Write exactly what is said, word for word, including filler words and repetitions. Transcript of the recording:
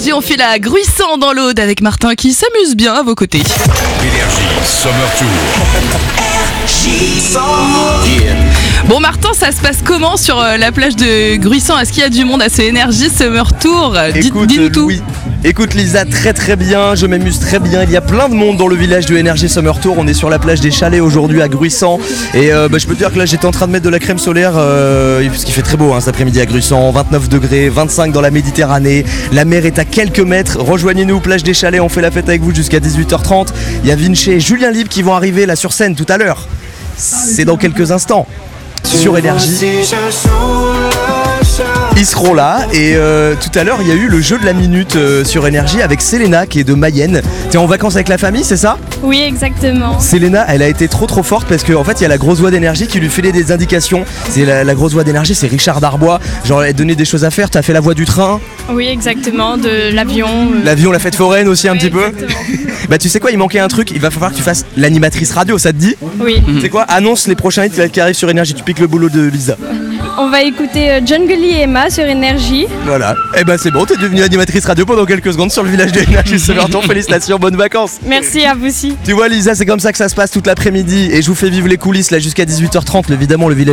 Énergie, on file à Gruissant dans l'Aude avec Martin qui s'amuse bien à vos côtés. Énergie Summer Tour. Bon Martin, ça se passe comment sur euh, la plage de Gruissant? Est-ce qu'il y a du monde à ce Énergie Summer Tour? Dis- Écoute, Dis-nous tout. Louis, écoute Lisa, très très bien, je m'amuse très bien. Il y a plein de monde dans le village de Énergie Summer Tour. On est sur la plage des Chalets aujourd'hui à Gruissant. Et euh, bah, je peux te dire que là j'étais en train de mettre de la crème solaire, euh, parce qu'il fait très beau hein, cet après-midi à Gruissant. vingt-neuf degrés, vingt-cinq dans la Méditerranée. La mer est à quelques mètres. Rejoignez-nous, plage des Chalets, on fait la fête avec vous jusqu'à dix-huit heures trente. Il y a Vinci et Julien Libre qui vont arriver là sur scène tout à l'heure. C'est dans quelques instants. Sur Énergie. Ils seront là et euh, tout à l'heure il y a eu le jeu de la minute euh, sur Énergie avec Selena qui est de Mayenne. T'es en vacances avec la famille, c'est ça? Oui, exactement. Selena, elle a été trop trop forte parce qu'en en fait il y a la grosse voix d'Énergie qui lui filait des indications. C'est la, la grosse voix d'Énergie, c'est Richard Darbois. Genre elle donnait des choses à faire. T'as fait la voix du train, Oui, exactement, de l'avion. euh. l'avion, la fête foraine aussi un Ouais, petit peu. exactement. Bah tu sais quoi, il manquait un truc. Il va falloir que tu fasses l'animatrice radio, ça te dit? Oui. C'est quoi? Annonce les prochains hits qui arrivent sur Énergie. Tu piques le boulot de Lisa. On va écouter euh, John Gully et Emma sur Énergie. Voilà. Et bah c'est bon, t'es devenue animatrice radio pendant quelques secondes sur le village de Énergie Summer Tour. Félicitations, bonnes vacances. Merci à vous aussi. Tu vois Lisa, c'est comme ça que ça se passe toute l'après-midi et je vous fais vivre les coulisses là jusqu'à dix-huit heures trente. Évidemment le village